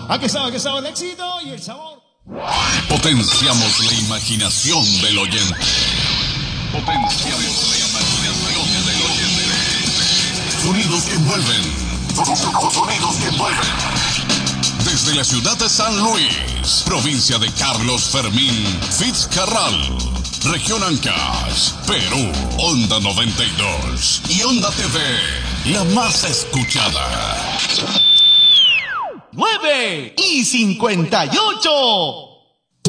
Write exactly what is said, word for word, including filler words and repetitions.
¿A qué sabe, a qué sabe el éxito y el sabor? Potenciamos la imaginación del oyente. Potenciamos la imaginación del oyente. Sonidos que envuelven. Sonidos que envuelven. Desde la ciudad de San Luis, provincia de Carlos Fermín Fitzcarral, región Ancash, Perú, Onda noventa y dos y Onda T V, la más escuchada. nueve y cincuenta y ocho.